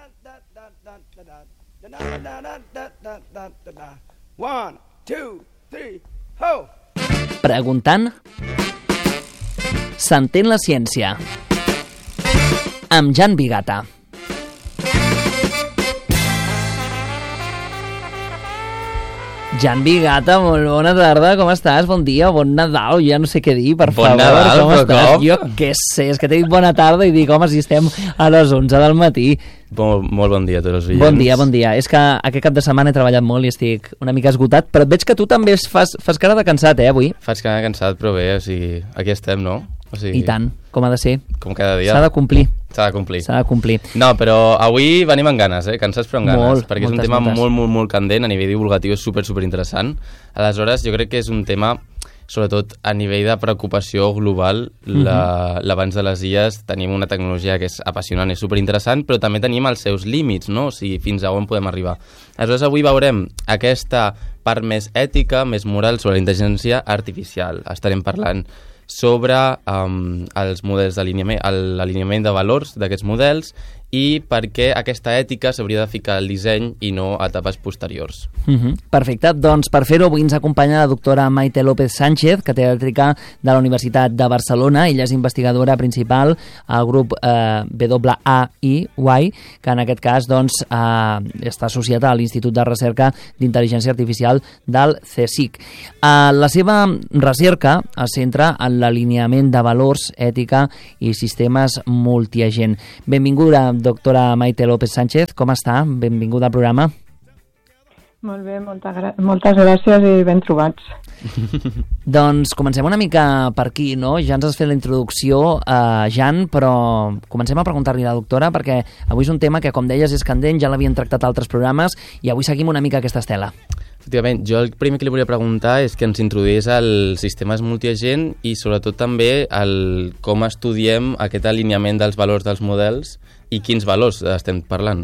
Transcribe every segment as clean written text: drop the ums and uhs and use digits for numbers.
One, two, three, ho! Preguntant, s'entén la ciència. Amb Jan Bigata. Jan Bigata, molt bona tarda, com estàs? Bon dia, bon Nadal, ja no sé què dir, per favor. Bon Nadal, com estàs? com? Jo què sé, és que t'he dit bona tarda i dic, home, si estem a les 11 del matí. Molt bon dia a tots els oients. Bon dia. És que aquest cap de setmana he treballat molt i estic una mica esgotat, però et veig que tu també fas cara de cansat, avui? Faig cara de cansat, però bé, o sigui, aquí estem, no? O sigui, I tant, com ha de ser. Com cada dia. S'ha de complir. S'ha de complir. S'ha de complir. No, però avui venim amb ganes, cansats però amb ganes, Molt, perquè és un tema molt candent, a nivell divulgatiu és super interessant. Aleshores, jo crec que és un tema, sobretot a nivell de preocupació global, l'avanç de les illes, tenim una tecnologia que és apassionant, és superinteressant, però també tenim els seus límits, no? O sigui, fins a on podem arribar. Aleshores, avui veurem aquesta part més ètica, més moral sobre la intel·ligència artificial. Estarem parlant sobre els models d'alineament, l'alineament de valors d'aquests models i per què aquesta ètica s'hauria de ficar al disseny i no a etapes posteriors. Perfecte, doncs per fer-ho avui ens acompanya la doctora Maite López Sánchez, catedràtica de la Universitat de Barcelona. Ella és investigadora principal al grup WAIY, que en aquest cas doncs, està associat a l'Institut de Recerca d'Intel·ligència Artificial del CSIC. La seva recerca es centra en l'alineament de valors, ètica i sistemes multiagent. Benvinguda, doctora Maite López Sánchez, com està? Benvinguda al programa. Molt bé, moltes gràcies i ben trobats. Doncs comencem una mica per aquí, no? Ja ens has fet la introducció, Jan, però comencem a preguntar-li a la doctora, perquè avui és un tema que, com deies, és candent, ja l'havien tractat altres programes i avui seguim una mica aquesta estela. Efectivament, jo el primer que li volia preguntar és que ens introduís als sistemes multiagent i sobretot també com estudiem aquest alineament dels valors dels models i quins valors estem parlant.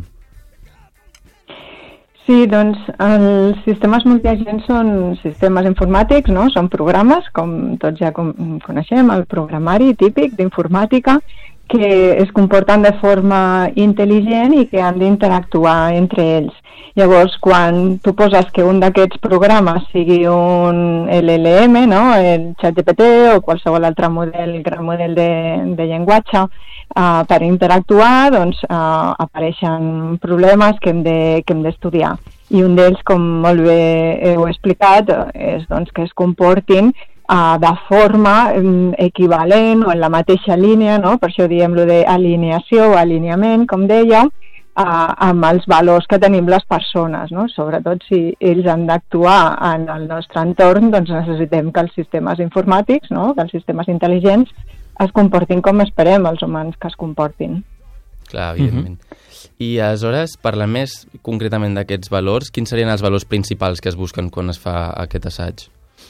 Sí, doncs els sistemes multiagents són sistemes informàtics, no? Són programes, com tots ja coneixem, el programari típic d'informàtica, que es comporten de forma intel·ligent i que han d'interactuar entre ells. Llavors, quan tu poses que un d'aquests programes sigui un LLM, no? El ChatGPT o qualsevol altre gran model de llenguatge, per interactuar doncs, apareixen problemes que hem d'estudiar. I un d'ells, com molt bé heu explicat, és doncs, que es comportin de forma equivalent o en la mateixa línia, no? Per això diem lo d'alineació o alineament, com dèieu, amb els valors que tenim les persones, no? Sobretot si ells han d'actuar en el nostre entorn, doncs necessitem que els sistemes informàtics, no? Que els sistemes intel·ligents es comportin com esperem els humans que es comportin. Clar, evidentment. I aleshores, parlant més concretament d'aquests valors, quins serien els valors principals que es busquen quan es fa aquest assaig?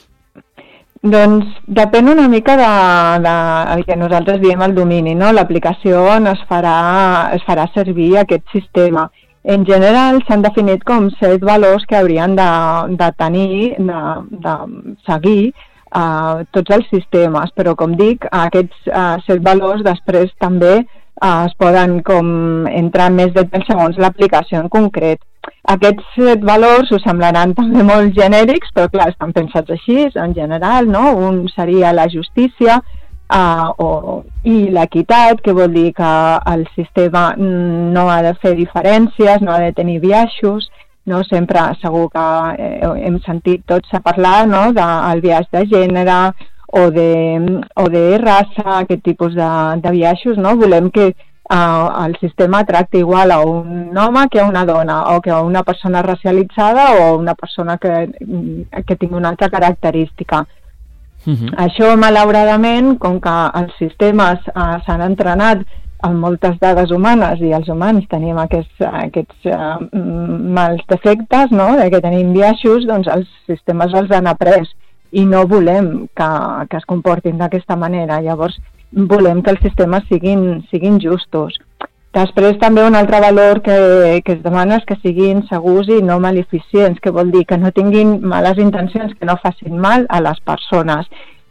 Doncs depèn una mica del que nosaltres diem el domini, no? L'aplicació on es farà servir aquest sistema. En general s'han definit com 7 valors que haurien de tenir, de seguir tots els sistemes, però com dic, aquests 7 valors després també es poden com entrar en més detall segons l'aplicació en concret. Aquests 7 valors us semblaran també molt genèrics, però clar, estan pensats així, en general, no? Un seria la justícia i l'equitat, que vol dir que el sistema no ha de fer diferències, no ha de tenir biaixos, no? Sempre segur que hem sentit tots a parlar, no? Del biaix de gènere o de raça, aquest tipus de biaixos, no? Volem que el sistema tracti igual a un home que a una dona, o que a una persona racialitzada o a una persona que tingui una altra característica. Això, malauradament, com que els sistemes s'han entrenat amb moltes dades humanes i els humans tenim aquests mals defectes, no? Que tenim biaixos, doncs els sistemes els han après i no volem que es comportin d'aquesta manera. Llavors, volem que els sistemes siguin justos. Després, també un altre valor que es demana és que siguin segurs i no maleficients, que vol dir que no tinguin males intencions, que no facin mal a les persones.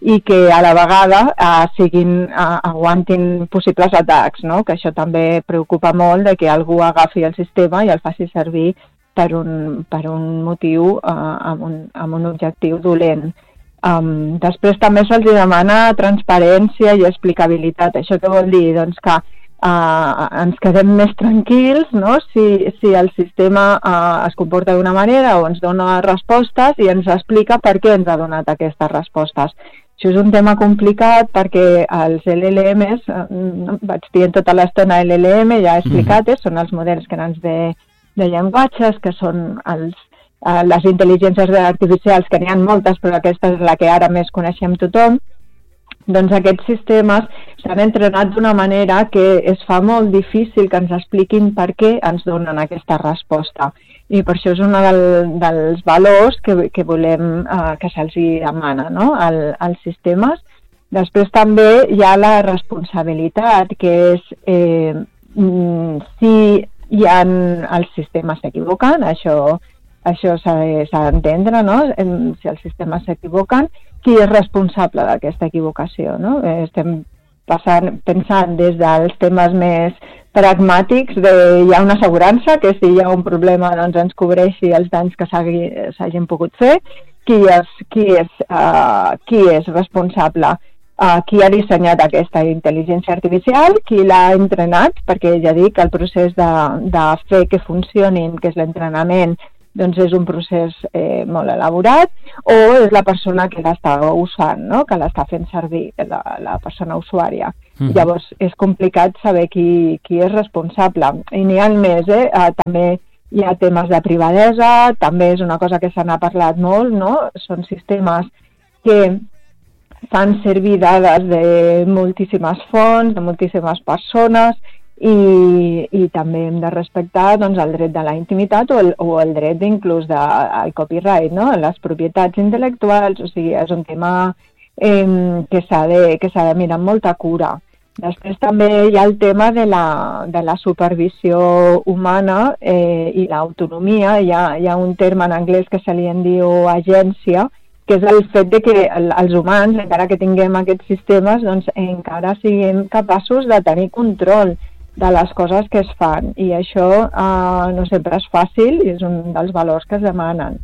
i que a la vegada aguantin possibles atacs, no? Que això també preocupa molt de que algú agafi el sistema i el faci servir per un motiu amb un objectiu dolent. Després també se'ls demana transparència i explicabilitat. Això què vol dir? Doncs que ens quedem més tranquils, no? Si el sistema es comporta d'una manera o ens dona respostes i ens explica per què ens ha donat aquestes respostes. Això és un tema complicat perquè els LLMs, vaig dient tota l'estona LLM, ja he explicat, són els models grans de llenguatges, que són les intel·ligències artificials, que n'hi ha moltes, però aquesta és la que ara més coneixem tothom. Doncs aquests sistemes s'han entrenat d'una manera que es fa molt difícil que ens expliquin per què ens donen aquesta resposta. I per això és un dels valors que volem que se'ls demana, no? als sistemes. Després també hi ha la responsabilitat, que és si els sistemes s'equivoquen, això s'ha d'entendre, no? Si els sistemes s'equivoquen, qui és responsable d'aquesta equivocació, no? Estem pensant des dels temes més pragmàtics hi ha una assegurança que si hi ha un problema doncs ens cobreixi els danys que s'hagin pogut fer, qui és responsable, qui ha dissenyat aquesta intel·ligència artificial, qui l'ha entrenat, perquè ja dic que el procés de fer que funcionin, que és l'entrenament, doncs és un procés molt elaborat, o és la persona que l'està usant, no? Que l'està fent servir, la persona usuària. Llavors és complicat saber qui és responsable. I n'hi ha més, també hi ha temes de privadesa, també és una cosa que se n'ha parlat molt, no? Són sistemes que fan servir dades de moltíssimes fonts, de moltíssimes persones, i també hem de respectar doncs, el dret de la intimitat o el dret inclús al copyright, no? Les propietats intel·lectuals, o sigui, és un tema que s'ha de mirar amb molta cura. Després també hi ha el tema de la supervisió humana i l'autonomia. Hi ha un terme en anglès que se li en diu agència, que és el fet de que els humans, encara que tinguem aquests sistemes, doncs encara siguem capaços de tenir control de les coses que es fan, i això no sempre és fàcil i és un dels valors que es demanen.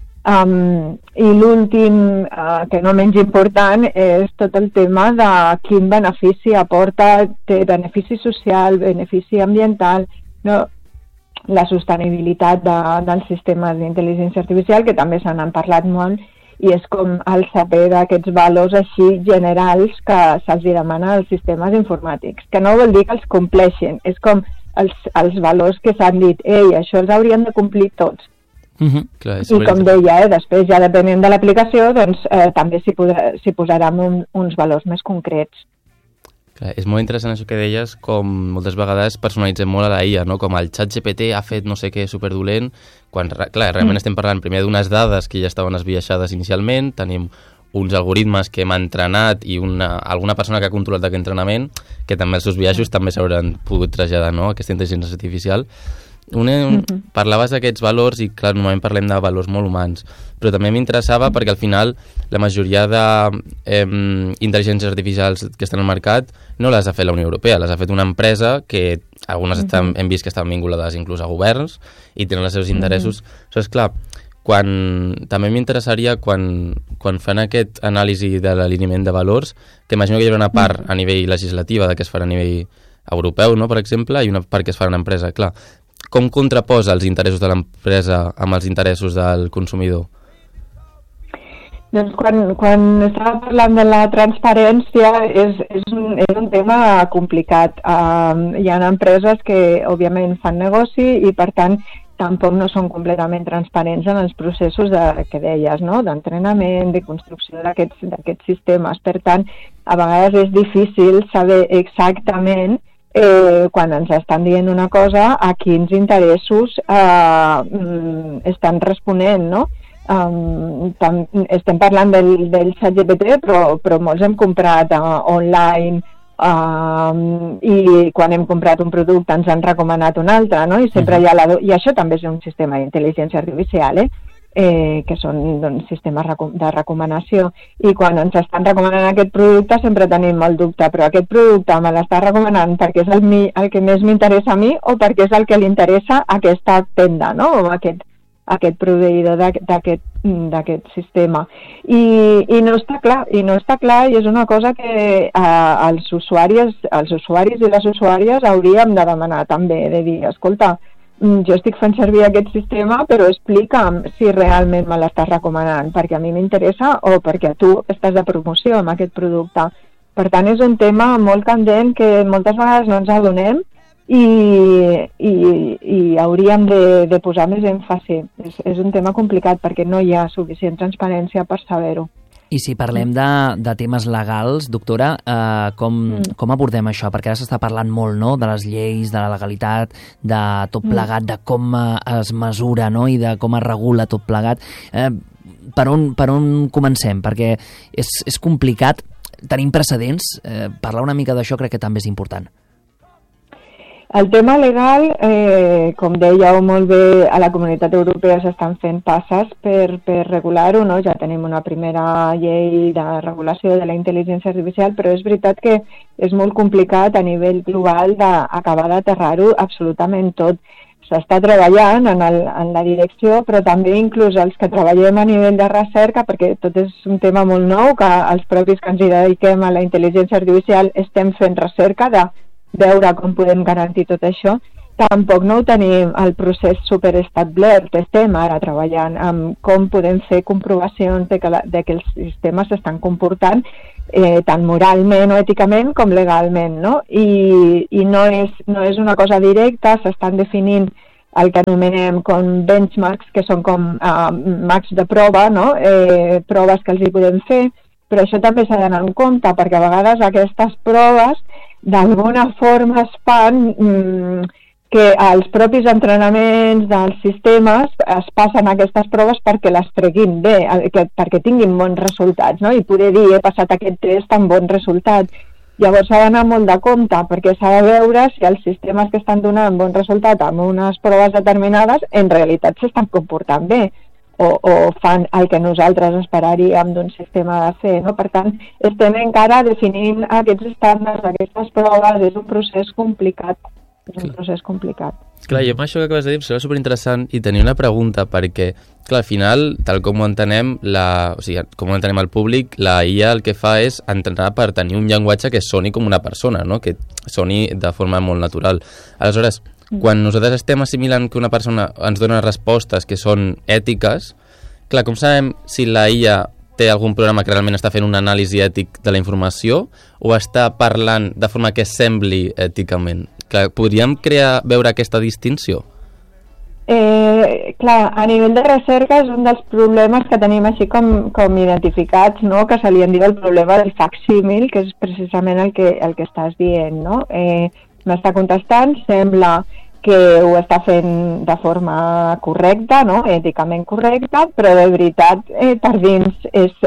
I l'últim, que no menys important, és tot el tema de quin benefici aporta, té benefici social, benefici ambiental, no? La sostenibilitat dels sistemes d'intel·ligència artificial, que també se n'han parlat molt, i és com el saber d'aquests valors així generals que se'ls demana als sistemes informàtics, que no vol dir que els compleixin, és com els valors que s'han dit, això els haurien de complir tots. Clar, I com deia, després ja depenent de l'aplicació, doncs també s'hi posaran uns valors més concrets. Clar, és molt interessant això que deies, com moltes vegades personalitzem molt a la IA, no? Com el ChatGPT ha fet no sé què superdolent, quan clar, realment estem parlant primer d'unes dades que ja estaven esbiaixades inicialment, tenim uns algoritmes que hem entrenat i alguna persona que ha controlat aquest entrenament, que també els seus biaixos també s'hauran pogut traslladar, no? Aquesta intel·ligència artificial. Parlaves d'aquests valors i clar, normalment parlem de valors molt humans, però també m'interessava perquè al final la majoria d'intel·ligències artificials que estan al mercat no les ha fet la Unió Europea, les ha fet una empresa que algunes hem vist que estan vinculades inclús a governs i tenen els seus interessos. Aleshores, clar, també m'interessaria quan fan aquest anàlisi de l'alineament de valors, que imagino que hi haurà una part a nivell legislativa que es farà a nivell europeu, no, per exemple, i una part que es farà en empresa. Clar, com contraposa els interessos de l'empresa amb els interessos del consumidor? Doncs quan estava parlant de la transparència és un tema complicat. Hi ha empreses que òbviament fan negoci i per tant tampoc no són completament transparents en els processos que deies, no? D'entrenament, de construcció d'aquests sistemes. Per tant, a vegades és difícil saber exactament quan ens estan dient una cosa a quins interessos estan responent, no? Estem parlant del ChatGPT, però molts hem comprat online i quan hem comprat un producte ens han recomanat un altre, no? I sempre hi ha i això també és un sistema d'intel·ligència artificial, que són doncs, sistemes de recomanació. I quan ens estan recomanant aquest producte sempre tenim el dubte, però aquest producte me l'està recomanant perquè és el que més m'interessa a mi o perquè és el que li interessa a aquesta tenda, no? O aquest proveïdor d'aquest sistema. I no està clar, i és una cosa que els usuaris i les usuàries hauríem de demanar també, de dir, escolta, jo estic fent servir aquest sistema, però explica'm si realment me l'estàs recomanant, perquè a mi m'interessa o perquè tu estàs de promoció amb aquest producte. Per tant, és un tema molt candent que moltes vegades no ens adonem i hauríem de posar més èmfasi. És un tema complicat perquè no hi ha suficient transparència per saber-ho. I si parlem de temes legals, doctora, com abordem això? Perquè ara s'està parlant molt, no?, de les lleis, de la legalitat, de tot plegat, de com es mesura, no?, i de com es regula tot plegat. Per on comencem? Perquè és complicat, tenim precedents, parlar una mica d'això crec que també és important. El tema legal, com dèieu molt bé, a la Comunitat Europea s'estan fent passes per regular-ho, no? Ja tenim una primera llei de regulació de la intel·ligència artificial, però és veritat que és molt complicat a nivell global d'acabar d'aterrar-ho absolutament tot. S'està treballant en la direcció, però també inclús els que treballem a nivell de recerca, perquè tot és un tema molt nou, que els propis que ens hi dediquem a la intel·ligència artificial estem fent recerca de veure com podem garantir tot això. Tampoc no ho tenim el procés superestablert. Estem ara treballant amb com podem fer comprovacions de que els sistemes s'estan comportant tant moralment o èticament com legalment, no? I no és una cosa directa, s'estan definint el que anomenem com benchmarks, que són com marcs de prova, no? Proves que els hi podem fer, però això també s'ha d'anar en compte, perquè a vegades aquestes proves d'alguna forma es fan que els propis entrenaments dels sistemes es passen aquestes proves perquè les treguin bé, perquè tinguin bons resultats, no? I poder dir, he passat aquest test amb bon resultat. Llavors s'ha d'anar molt de compte, perquè s'ha de veure si els sistemes que estan donant bon resultat amb unes proves determinades en realitat s'estan comportant bé o fan el que nosaltres esperaríem d'un sistema de fer, no? Per tant, estem encara definint aquests estàndards, aquestes proves, és un procés complicat. Clar, i amb això que acabes de dir em sembla superinteressant i tenia una pregunta, perquè, clar, al final, tal com ho entenem, com ho entenem al públic, la IA el que fa és entrenar per tenir un llenguatge que soni com una persona, no?, que soni de forma molt natural. Aleshores, quan nosaltres estem assimilant que una persona ens dona respostes que són ètiques, clar, com sabem si la IA té algun programa que realment està fent un anàlisi ètic de la informació o està parlant de forma que sembli èticament? Clar, podríem veure aquesta distinció? Clar, a nivell de recerca és un dels problemes que tenim així com identificats, no?, que se li en diu el problema del facsímil, que és precisament el que estàs dient, no? M'està contestant, sembla que ho està fent de forma correcta, no?, èticament correcta, però de veritat per dins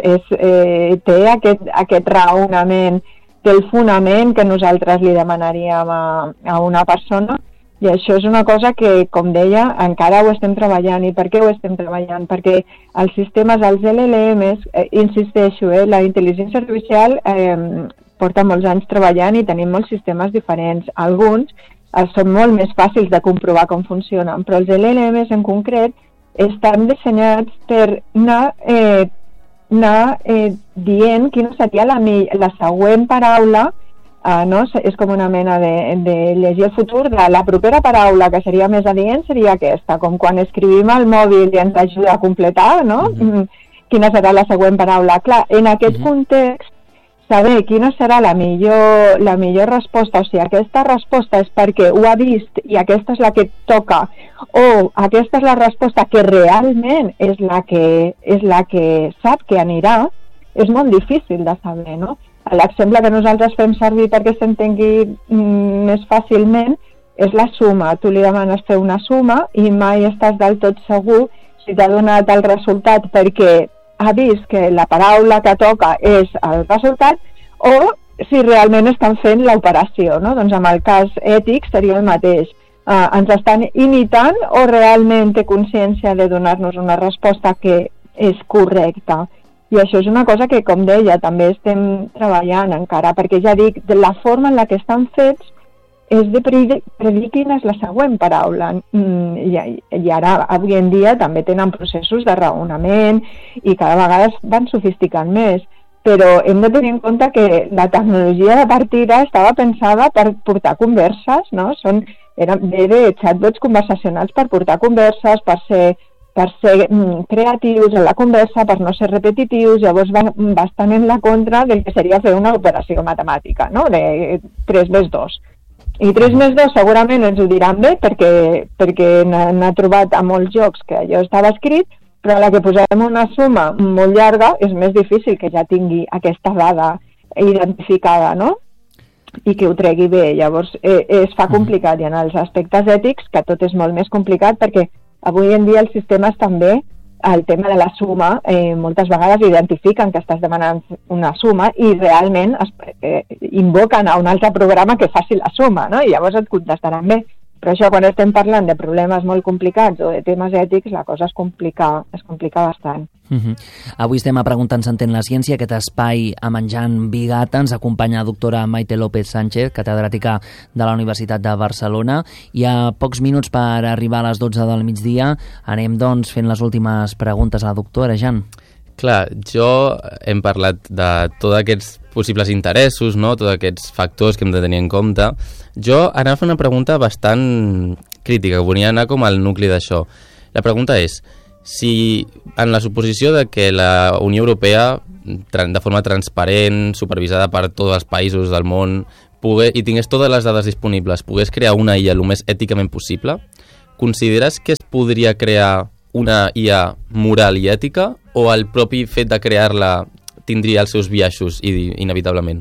té aquest raonament, té el fonament que nosaltres li demanaríem a una persona, i això és una cosa que, com deia, encara ho estem treballant. I per què ho estem treballant? Perquè els sistemes, els LLMs, insisteixo, la intel·ligència artificial porta molts anys treballant i tenim molts sistemes diferents. Alguns són molt més fàcils de comprovar com funcionen, però els LLMs en concret estan dissenyats per anar dient quina seria la següent paraula, no? És com una mena de llegir el futur de la propera paraula que seria més adient seria aquesta, com quan escrivim al mòbil i ens ajuda a completar, no? Quina serà la següent paraula. Clar, en aquest context, saber quina serà la millor resposta, o sigui, aquesta resposta és perquè ho ha vist i aquesta és la que toca, o aquesta és la resposta que realment és la que sap que anirà, és molt difícil de saber, no? L'exemple que nosaltres fem servir perquè s'entengui més fàcilment és la suma. Tu li demanes fer una suma i mai estàs del tot segur si t'ha donat el resultat perquè ha vist que la paraula que toca és el resultat o si realment estan fent l'operació, no? Doncs en el cas ètic seria el mateix. ens estan imitant o realment té consciència de donar-nos una resposta que és correcta. I això és una cosa que, com deia, també estem treballant encara, perquè ja dic, de la forma en la que estan fets és de predir quina és la següent paraula. I ara, avui en dia, també tenen processos de raonament i cada vegada es van sofisticant més. Però hem de tenir en compte que la tecnologia de partida estava pensada per portar converses, no? Eren de chatbots conversacionals per portar converses, per ser creatius en la conversa, per no ser repetitius, llavors van bastant en la contra del que seria fer una operació matemàtica, no? De 3 més 2. I 3 més 2 segurament ens ho diran bé perquè n'ha trobat a molts jocs que allò estava escrit, però a la que posem una suma molt llarga és més difícil que ja tingui aquesta dada identificada, no? I que ho tregui bé. Llavors es fa complicat, i en els aspectes ètics que tot és molt més complicat, perquè avui en dia els sistemes també, el tema de la suma, moltes vegades identifiquen que estàs demanant una suma i realment invoquen a un altre programa que faci la suma, no? I llavors et contestaran bé. Però això, quan estem parlant de problemes molt complicats o de temes ètics, la cosa es complica bastant. Avui estem a Preguntant s'entén la ciència, aquest espai a Menjant Bigata. Ens acompanya la doctora Maite López Sánchez, catedràtica de la Universitat de Barcelona, i a pocs minuts per arribar a les 12 del migdia anem doncs fent les últimes preguntes a la doctora. Jan. Clar, hem parlat de tots aquests possibles interessos, no? Tots aquests factors que hem de tenir en compte. Jo anava a fer una pregunta bastant crítica, volia anar com al nucli d'això. La pregunta és, si en la suposició de que la Unió Europea, de forma transparent, supervisada per tots els països del món, i tingués totes les dades disponibles, pogués crear una IA el més èticament possible, consideres que es podria crear una IA moral i ètica, o el propi fet de crear-la tindria els seus biaixos inevitablement?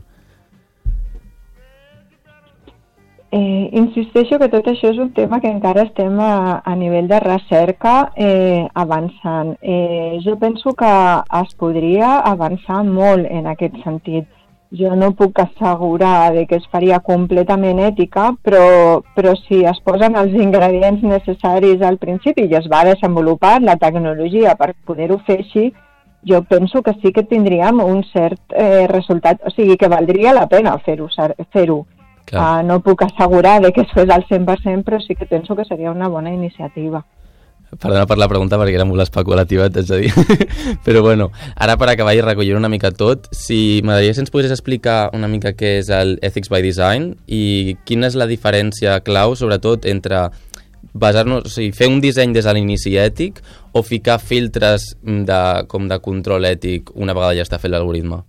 Insisteixo que tot això és un tema que encara estem a nivell de recerca avançant. Jo penso que es podria avançar molt en aquest sentit. Jo no puc assegurar que es faria completament ètica, però si es posen els ingredients necessaris al principi i es va desenvolupar la tecnologia per poder-ho fer així, jo penso que sí que tindríem un cert resultat, o sigui que valdria la pena fer-ho. No puc assegurar que es fes al 100%, però sí que penso que seria una bona iniciativa. Perdona per la pregunta perquè era molt especulativa, t'haig de dir. Però bueno, ara per acabar i recollir una mica tot, si m'agradaria si ens podries explicar una mica què és el Ethics by Design i quina és la diferència clau, sobretot, entre basar-nos, o sigui, fer un disseny des de l'inici ètic o ficar filtres com de control ètic una vegada ja està fet l'algoritme?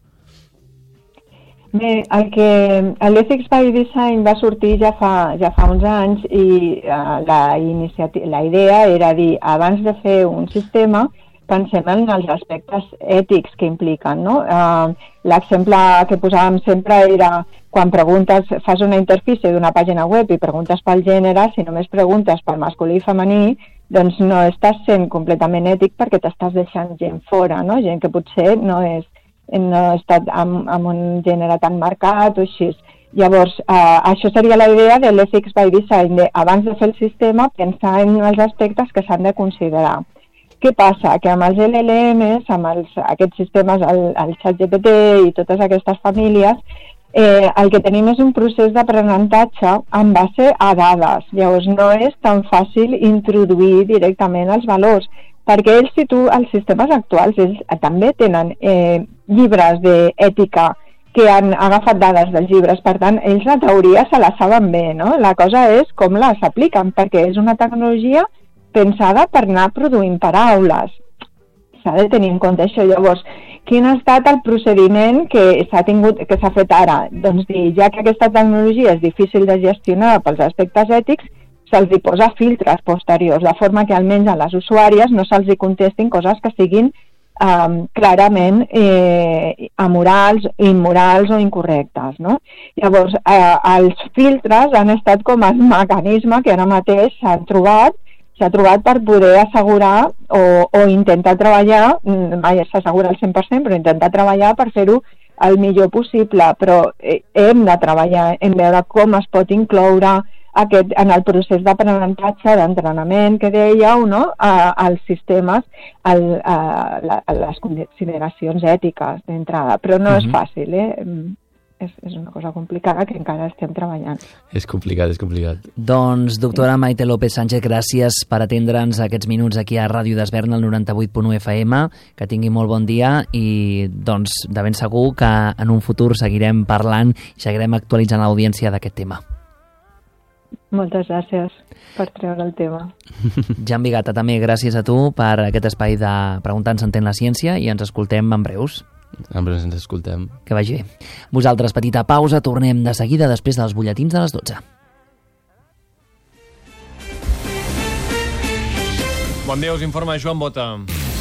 Bé, l'Ethics by Design va sortir ja fa uns anys i la idea era dir, abans de fer un sistema, pensem en els aspectes ètics que impliquen, no? L'exemple que posàvem sempre era quan fas una interfície d'una pàgina web i preguntes pel gènere, si només preguntes per masculí i femení, doncs no estàs sent completament ètic perquè t'estàs deixant gent fora, no? Gent que potser no ha estat amb un gènere tan marcat o així. Llavors, això seria la idea de l'Ethics by Design, abans de fer el sistema, pensar en els aspectes que s'han de considerar. Què passa? Que amb els LLMs, amb aquests sistemes, el ChatGPT i totes aquestes famílies, el que tenim és un procés d'aprenentatge en base a dades. Llavors, no és tan fàcil introduir directament els valors, perquè els sistemes actuals també tenen llibres d'ètica que han agafat dades dels llibres, per tant, ells la teoria se la saben bé, no? La cosa és com les apliquen, perquè és una tecnologia pensada per anar produint paraules. S'ha de tenir en compte això. Llavors, quin ha estat el procediment que s'ha fet ara? Doncs dir, ja que aquesta tecnologia és difícil de gestionar pels aspectes ètics, se'ls hi posa filtres posteriors, de forma que almenys a les usuàries no se'ls hi contestin coses que siguin clarament amorals, immorals o incorrectes, no? Llavors, els filtres han estat com el mecanisme que ara mateix s'ha trobat per poder assegurar o intentar treballar, mai s'assegura al 100%, però intentar treballar per fer-ho el millor possible, però hem de treballar en veure com es pot incloure en el procés d'aprenentatge, d'entrenament que dèieu, no? als sistemes, a les consideracions ètiques d'entrada. Però no és fàcil, És una cosa complicada que encara estem treballant. És complicat. Doncs, doctora Maite López Sánchez, gràcies per atendre'ns aquests minuts aquí a Ràdio d'Esberna, al 98.1 FM. Que tingui molt bon dia i, doncs, de ben segur que en un futur seguirem parlant i seguirem actualitzant l'audiència d'aquest tema. Moltes gràcies per treure el tema. Jan Bigata, també gràcies a tu per aquest espai de Preguntant s'entén la ciència i ens escoltem en breus. En breu ens escoltem. Que vagi bé. Vosaltres, petita pausa, tornem de seguida després dels butlletins de les 12. Bon dia, us informa Joan Bota.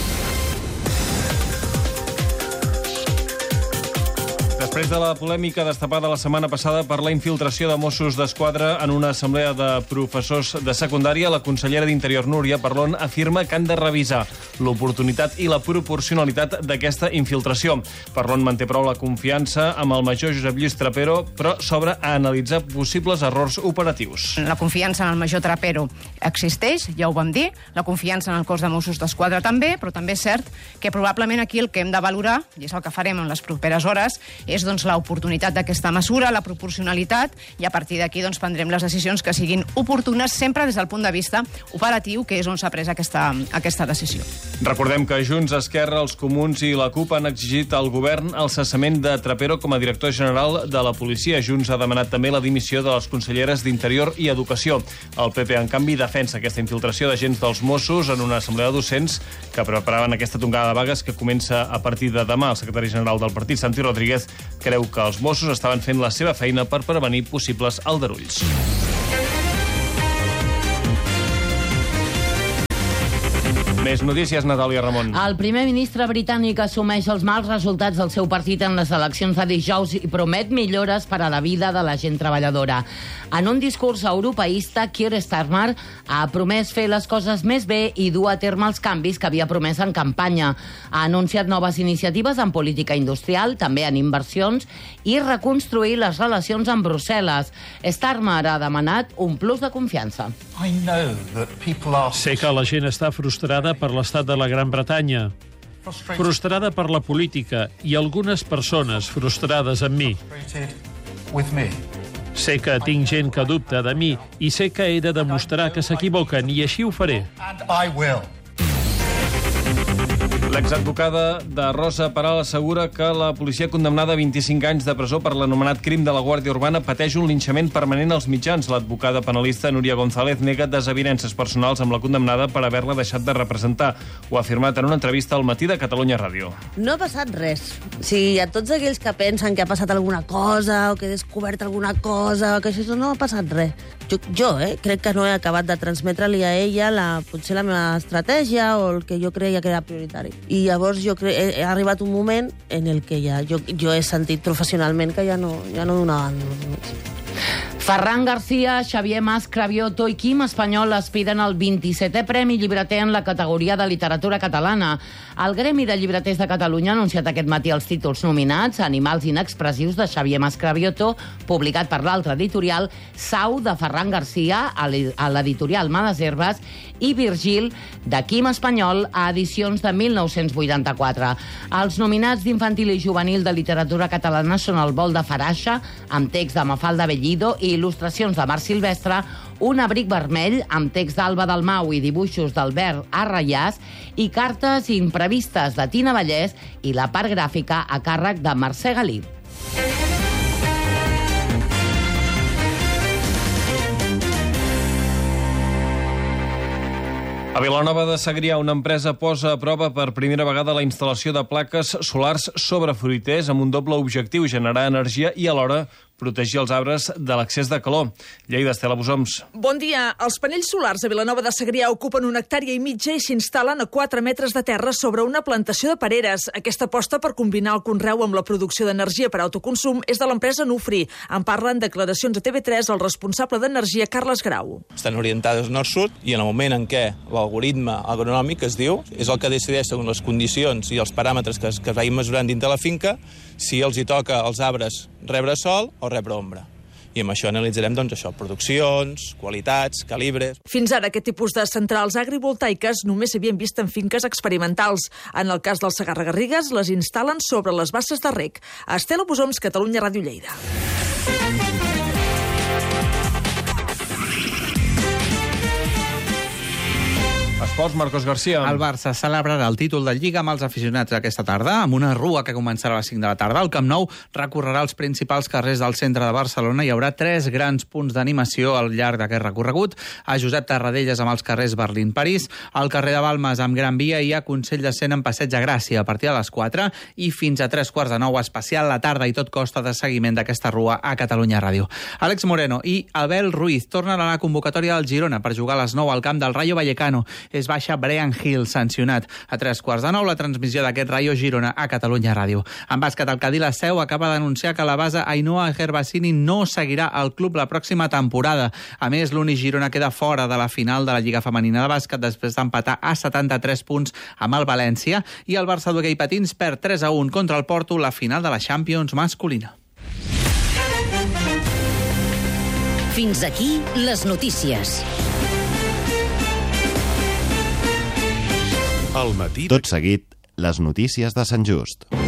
Després de la polèmica destapada la setmana passada per la infiltració de Mossos d'Esquadra en una assemblea de professors de secundària, la consellera d'Interior, Núria Parlon, afirma que han de revisar l'oportunitat i la proporcionalitat d'aquesta infiltració. Parlon manté prou la confiança amb el major Josep Lluís Trapero, però s'obre a analitzar possibles errors operatius. La confiança en el major Trapero existeix, ja ho vam dir, la confiança en el cos de Mossos d'Esquadra també, però també és cert que probablement aquí el que hem de valorar, i és el que farem en les properes hores, és l'oportunitat d'aquesta mesura, la proporcionalitat, i a partir d'aquí prendrem les decisions que siguin oportunes, sempre des del punt de vista operatiu, que és on s'ha pres aquesta decisió. Recordem que Junts, Esquerra, els Comuns i la CUP han exigit al govern el cessament de Trapero com a director general de la policia. Junts ha demanat també la dimissió de les conselleres d'Interior i Educació. El PP, en canvi, defensa aquesta infiltració d'agents dels Mossos en una assemblea de docents que preparaven aquesta tongada de vagues que comença a partir de demà. El secretari general del partit, Santi Rodríguez, creu que els Mossos estaven fent la seva feina per prevenir possibles aldarulls. Més notícies, Natàlia Ramon. El primer ministre britànic assumeix els mals resultats del seu partit en les eleccions de dijous i promet millores per a la vida de la gent treballadora. En un discurs europeista, Keir Starmer ha promès fer les coses més bé i dur a terme els canvis que havia promès en campanya. Ha anunciat noves iniciatives en política industrial, també en inversions, i reconstruir les relacions amb Brussel·les. Starmer ha demanat un plus de confiança. Sé que la gent està frustrada per l'estat de la Gran Bretanya, frustrada per la política i algunes persones frustrades amb mi. Sé que tinc gent que dubta de mi i sé que he de demostrar que s'equivoquen i així ho faré. L'exadvocada de Rosa Peral assegura que la policia condemnada a 25 anys de presó per l'anomenat crim de la Guàrdia Urbana pateix un linxament permanent als mitjans. L'advocada penalista Núria González nega desavinences personals amb la condemnada per haver-la deixat de representar. Ho ha afirmat en una entrevista al Matí de Catalunya Ràdio. No ha passat res. O sigui, a tots aquells que pensen que ha passat alguna cosa o que he descobert alguna cosa o que això no ha passat res. Jo crec que no he acabat de transmetre-li a ella potser la meva estratègia o el que jo creia que era prioritari. I llavors he arribat un moment en el que ja jo he sentit professionalment que ja no donaven més. Ferran García, Xavier Mas Cravioto i Quim Espanyol aspiren al 27è Premi Llibreter en la categoria de literatura catalana. El Gremi de Llibreters de Catalunya ha anunciat aquest matí els títols nominats: Animals inexpressius, de Xavier Mas Cravioto, publicat per l'altre editorial, Sau, de Ferran García, a l'editorial Males Herbes, i Virgil, de Quim Espanyol, a edicions de 1984. Els nominats d'infantil i juvenil de literatura catalana són El vol de Faraixa, amb text de Mafalda Bellido i il·lustracions de Marc Silvestre, Un abric vermell, amb text d'Alba Dalmau i dibuixos d'Albert Arrayàs, i Cartes imprevistes de Tina Vallès i la part gràfica a càrrec de Mercè Galí. A Vilanova de Segrià, una empresa posa a prova per primera vegada la instal·lació de plaques solars sobre fruiters amb un doble objectiu: generar energia i alhora protegir els arbres de l'excés de calor. Lleida, Estela Bosoms. Bon dia. Els panells solars a Vilanova de Segrià ocupen 1,5 hectàrees i s'instal·len a 4 metres de terra sobre una plantació de pereres. Aquesta aposta per combinar el conreu amb la producció d'energia per autoconsum és de l'empresa Nufri. En parla en declaracions a TV3 el responsable d'energia, Carles Grau. Estan orientades nord-sud i en el moment en què l'algoritme agronòmic, es diu, és el que decideix segons les condicions i els paràmetres que es vagin mesurant dintre la finca si els hi toca als arbres rebre sol o rebre ombra. i amb això analitzarem produccions, qualitats, calibres... Fins ara aquest tipus de centrals agrivoltaiques només s'havien vist en finques experimentals. En el cas del Segarra-Garrigues, les instal·len sobre les basses de reg. Estela Bosoms, Catalunya Ràdio Lleida. Esports, Marcos García. El Barça celebrarà el títol de Lliga amb els aficionats aquesta tarda, amb una rua que començarà a les 5 de la tarda. El Camp Nou recorrerà els principals carrers del centre de Barcelona. Hi haurà 3 grans punts d'animació al llarg d'aquest recorregut. A Josep Tarradellas amb els carrers Berlín-París, al carrer de Balmes amb Gran Via i a Consell de Cent amb Passeig de Gràcia a partir de les 4 i fins a 3:45 especial la tarda i tot costa de seguiment d'aquesta rua a Catalunya Ràdio. Àlex Moreno i Abel Ruiz tornen a la convocatòria del Girona per jugar a les 9 al camp del Rayo Vallecano. És baixa Brian Hill, sancionat. A 3:15 la transmissió d'aquest Rayo Girona a Catalunya Ràdio. En bàsquet, el Cadí la Seu acaba d'anunciar que la base Ainhoa Gervasini no seguirà al club la pròxima temporada. A més, l'Uni Girona queda fora de la final de la Lliga Femenina de Bàsquet després d'empatar a 73 punts amb el València i el Barça d'hoquei patins perd 3-1 contra el Porto la final de la Champions masculina. Fins aquí les notícies. Tot seguit, les notícies de Sant Just.